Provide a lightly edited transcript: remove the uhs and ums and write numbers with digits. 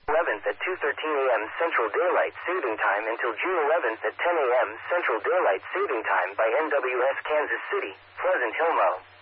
11th at 2:13 a.m. Central Daylight Saving Time until June 11th at 10 a.m. Central Daylight Saving Time by NWS Kansas City, Pleasant Hill, Mo.